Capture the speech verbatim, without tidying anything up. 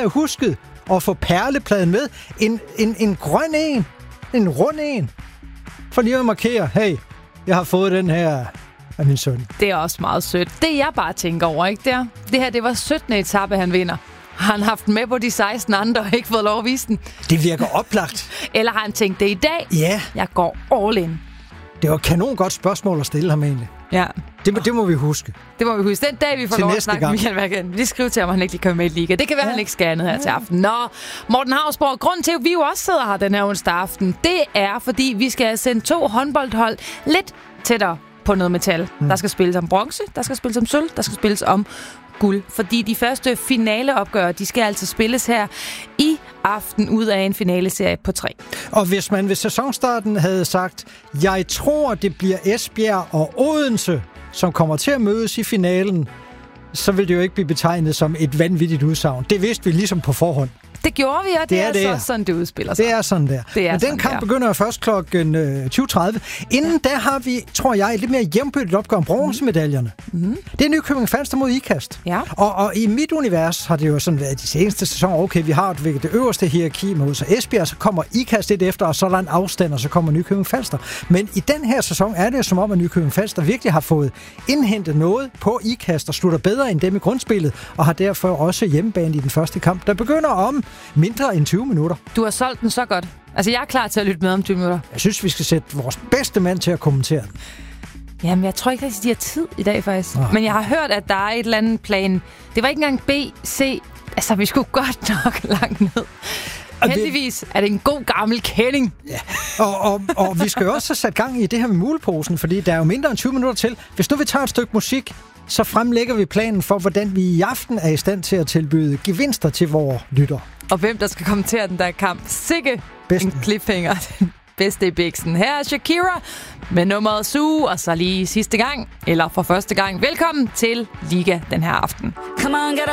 jeg husket at få perlepladen med. En, en, en grøn en. En rund en. For lige at markere, hey, jeg har fået den her af min søn. Det er også meget sødt. Det jeg bare tænker over, ikke der? Det her, det var syttende etape, han vinder. Har han haft den med på de seksten andre og ikke fået lov at vise den? Det virker oplagt. Eller har han tænkt det i dag? Ja. Jeg går all in. Det var et kanon godt spørgsmål at stille ham egentlig. Ja. Det, det må vi huske. Det må vi huske. Den dag, vi får til lov at snakke med Michael Verken. Lige skriv til ham, han ikke lige kommer med i liga. Det kan være, ja. Han ikke skal andet her ja. til aften. Nå, Morten Hausborg, grunden til, at vi jo også sidder her den her onsdag aften, det er, fordi vi skal sende to håndboldhold lidt tættere på noget metal. Mm. Der skal spilles om bronze, der skal spilles om sølv, der skal spilles om guld. Fordi de første finaleopgør, de skal altså spilles her i aften ud af en finaleserie på tre. Og hvis man ved sæsonstarten havde sagt, jeg tror, det bliver Esbjerg og Odense, som kommer til at mødes i finalen, så vil det jo ikke blive betegnet som et vanvittigt udsagn. Det vidste vi ligesom på forhånd. Det gjorde vi, og det, det er, er det så sådan, det udspiller sig. Det er sådan der. Det er Men sådan den kamp der. begynder først klokken øh, tyve tredive. Inden ja. da har vi, tror jeg, et lidt mere jævnbyrdigt opgør om bronzemedaljerne. Mm. Det er Nykøbing Falster mod Ikast. Ja. Og, og i mit univers har det jo sådan været de seneste sæsoner, okay, vi har det, det øverste hierarki mod så Esbjerg, så kommer Ikast lidt efter, og så er der en afstand, og så kommer Nykøbing Falster. Men i den her sæson er det som om, at Nykøbing Falster virkelig har fået indhentet noget på Ikast, og slutter bedre end dem i grundspillet, og har derfor også hjemmebane i den første kamp, der begynder om mindre end tyve minutter. Du har solgt den så godt. Altså, jeg er klar til at lytte med om tyve minutter. Jeg synes, vi skal sætte vores bedste mand til at kommentere den. Jamen, jeg tror ikke, at de har tid i dag, faktisk. Oh. Men jeg har hørt, at der er et eller andet plan. Det var ikke engang B, C. Altså, vi skulle godt nok langt ned. Og heldigvis er det en god gammel kending. Ja. Og, og, og vi skal jo også have sat gang i det her med muleposen, fordi der er jo mindre end tyve minutter til. Hvis nu vi tager et stykke musik, så fremlægger vi planen for, hvordan vi i aften er i stand til at tilbyde gevinster til vores lytter. Og hvem der skal kommentere den der kamp. Sikke Bedste. En cliffhanger. Den bedste i biksen. Her er Shakira med nummeret Sue, og så lige sidste gang, eller for første gang, velkommen til Liga den her aften. Come on, get